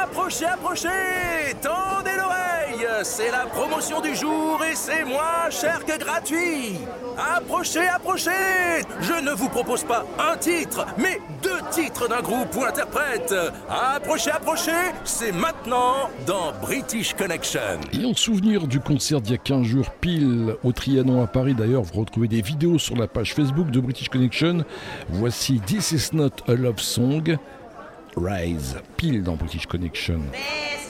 Approchez, approchez! Tendez l'oreille! C'est la promotion du jour et c'est moins cher que gratuit! Approchez, approchez! Je ne vous propose pas un titre, mais 2 titres d'un groupe ou interprète! Approchez, approchez! C'est maintenant dans British Connection. Et en souvenir du concert d'il y a 15 jours pile au Trianon à Paris, d'ailleurs vous retrouvez des vidéos sur la page Facebook de British Connection. Voici This Is Not a Love Song, Rise, pile dans British Connection. This